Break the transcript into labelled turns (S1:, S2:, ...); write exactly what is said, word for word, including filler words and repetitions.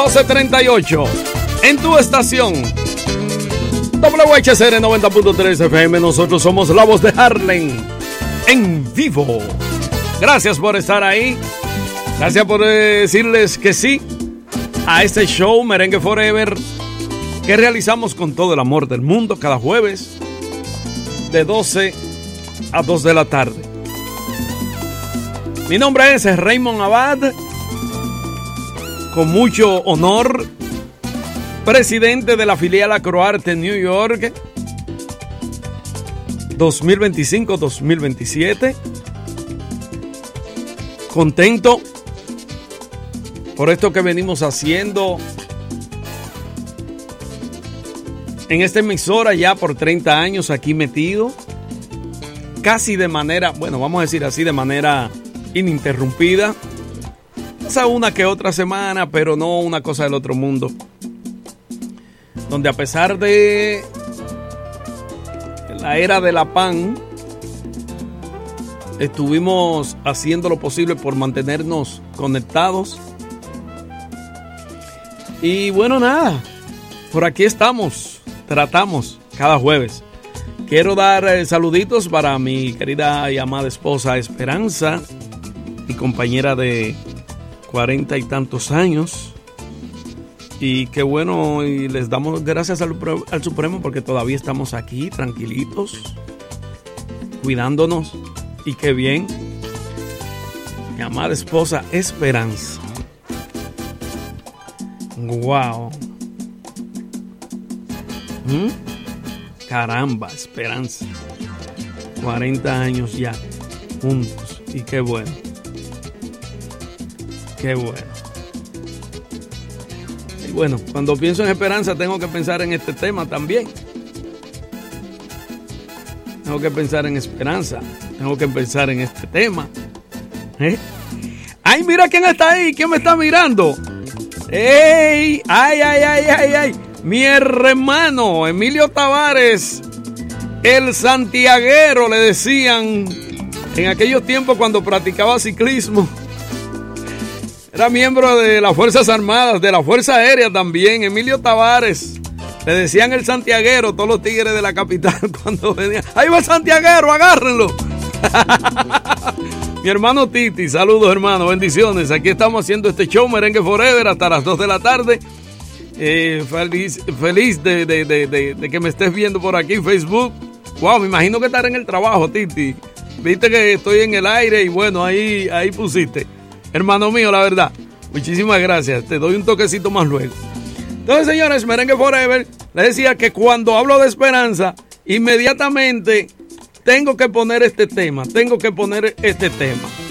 S1: doce treinta y ocho. En tu estación W H C R noventa punto tres F M. Nosotros somos la voz de Harlem en vivo. Gracias por estar ahí. Gracias por decirles que sí a este show Merengue Forever, que realizamos con todo el amor del mundo cada jueves de doce a dos de la tarde. Mi nombre es Raymond Abad, con mucho honor, presidente de la filial Acroarte New York dos mil veinticinco dos mil veintisiete. Contento por esto que venimos haciendo en esta emisora ya por treinta años aquí metido, casi de manera, bueno, vamos a decir así, de manera ininterrumpida. Pasa una que otra semana, pero no una cosa del otro mundo. Donde a pesar de la era de la pan, estuvimos haciendo lo posible por mantenernos conectados. Y bueno, nada, por aquí estamos, tratamos cada jueves. Quiero dar eh, saluditos para mi querida y amada esposa Esperanza, mi compañera de cuarenta y tantos años. Y qué bueno, y les damos gracias al, al Supremo porque todavía estamos aquí tranquilitos, cuidándonos. Y qué bien, mi amada esposa Esperanza. Wow. ¿Mm? Caramba, Esperanza. cuarenta años ya juntos. Y qué bueno. Qué bueno. Y bueno, cuando pienso en Esperanza tengo que pensar en este tema también. Tengo que pensar en Esperanza. Tengo que pensar en este tema. ¿Eh? ¡Ay, mira quién está ahí! ¿Quién me está mirando? ¡Ey! ¡Ay, ay, ay, ay, ay! Mi hermano Emilio Tavares, el santiaguero, le decían en aquellos tiempos cuando practicaba ciclismo. Era miembro de las Fuerzas Armadas, de la Fuerza Aérea también. Emilio Tavares. Le decían el santiaguero, todos los tigres de la capital cuando venían. ¡Ahí va el santiaguero, agárrenlo! Mi hermano Titi, saludos hermano, bendiciones. Aquí estamos haciendo este show Merengue Forever hasta las dos de la tarde. Eh, feliz feliz de, de, de, de, de que me estés viendo por aquí en Facebook. Wow, me imagino que estaré en el trabajo, Titi. Viste que estoy en el aire y bueno, ahí, ahí pusiste. Hermano mío, la verdad, muchísimas gracias. Te doy un toquecito más luego. Entonces, señores, Merengue Forever, les decía que cuando hablo de esperanza, inmediatamente tengo que poner este tema, tengo que poner este tema.